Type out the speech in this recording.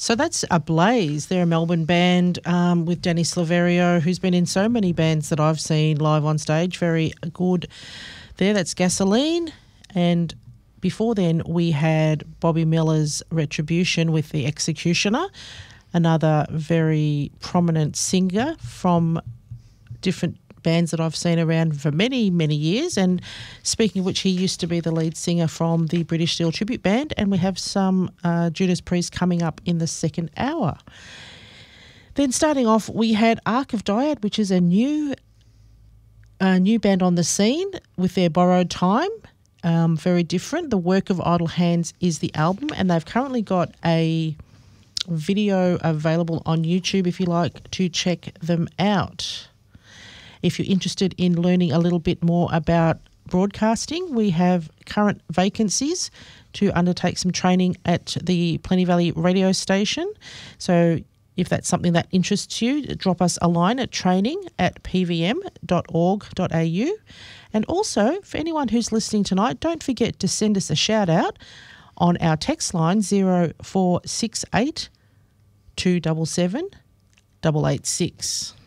So that's Ablaze. They're a Melbourne band with Danny Slaverio, who's been in so many bands that I've seen live on stage. Very good there. That's Gasoline. And before then, we had Bobby Miller's Retribution with The Executioner, another very prominent singer from different bands that I've seen around for many, many years. And speaking of which, he used to be the lead singer from the British Steel Tribute Band, and we have some Judas Priest coming up in the second hour. Then starting off, we had Ark of Dyad, which is a new band on the scene with their Borrowed Time. Very different. The Work of Idle Hands is the album, and they've currently got a video available on YouTube if you like to check them out. If you're interested in learning a little bit more about broadcasting, we have current vacancies to undertake some training at the Plenty Valley radio station. So if that's something that interests you, drop us a line at training@pvm.org.au. And also, for anyone who's listening tonight, don't forget to send us a shout out on our text line 0468 277 886.